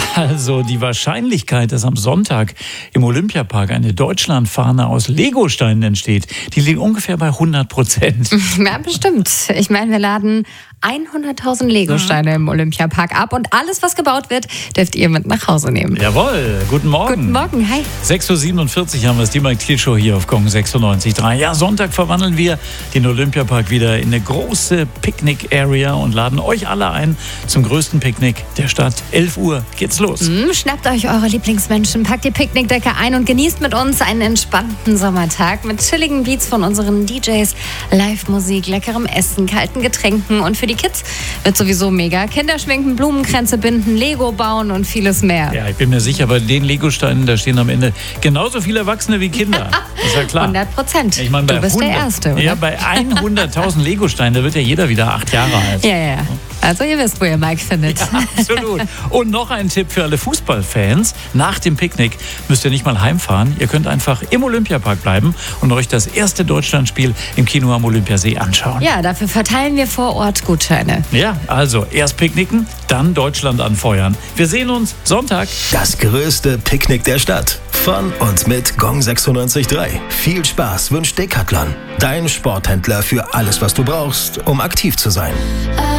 Also die Wahrscheinlichkeit, dass am Sonntag im Olympiapark eine Deutschlandfahne aus Legosteinen entsteht, die liegt ungefähr bei 100%. Ja, bestimmt. Ich meine, wir laden 100.000 Legosteine im Olympiapark ab und alles, was gebaut wird, dürft ihr mit nach Hause nehmen. Jawohl, guten Morgen. Guten Morgen, hi. 6.47 Uhr haben wir es, die Mike Thiel Show hier auf Gong 96.3. Ja, Sonntag verwandeln wir den Olympiapark wieder in eine große Picknick-Area und laden euch alle ein zum größten Picknick der Stadt. 11 Uhr geht's los. Schnappt euch eure Lieblingsmenschen, packt die Picknickdecke ein und genießt mit uns einen entspannten Sommertag mit chilligen Beats von unseren DJs, Live-Musik, leckerem Essen, kalten Getränken und für die Kids wird sowieso mega. Kinder schminken, Blumenkränze binden, Lego bauen und vieles mehr. Ja, ich bin mir sicher, bei den Legosteinen, da stehen am Ende genauso viele Erwachsene wie Kinder. Ist ja klar. 100%. Ich meine, Du bist der Erste, oder? Ja, bei 100.000 Legosteinen, da wird ja jeder wieder 8 Jahre alt. Ja. Also ihr wisst, wo ihr Mike findet. Ja, absolut. Und noch ein Tipp für alle Fußballfans. Nach dem Picknick müsst ihr nicht mal heimfahren. Ihr könnt einfach im Olympiapark bleiben und euch das erste Deutschlandspiel im Kino am Olympiasee anschauen. Ja, dafür verteilen wir vor Ort Gutscheine. Ja, also erst picknicken, dann Deutschland anfeuern. Wir sehen uns Sonntag. Das größte Picknick der Stadt. Von und mit Gong 96.3. Viel Spaß wünscht Decathlon. Dein Sporthändler für alles, was du brauchst, um aktiv zu sein.